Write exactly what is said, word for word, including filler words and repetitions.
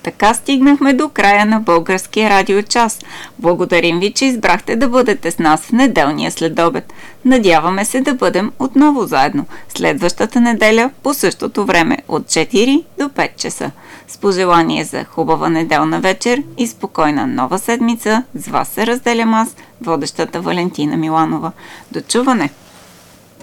Така стигнахме до края на Българския радиочас. Благодарим ви, че избрахте да бъдете с нас в неделния следобед. Надяваме се да бъдем отново заедно следващата неделя по същото време от четири до пет часа. С пожелание за хубава неделна вечер и спокойна нова седмица, с вас се разделям аз, водещата Валентина Миланова. До чуване!